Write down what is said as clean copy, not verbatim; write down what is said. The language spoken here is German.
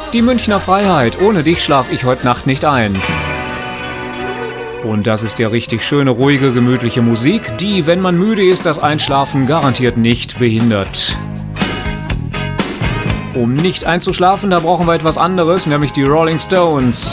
Die Münchner Freiheit, ohne dich schlaf ich heute Nacht nicht ein. Und das ist ja richtig schöne, ruhige, gemütliche Musik, die, wenn man müde ist, das Einschlafen garantiert nicht behindert. Um nicht einzuschlafen, da brauchen wir etwas anderes, nämlich die Rolling Stones.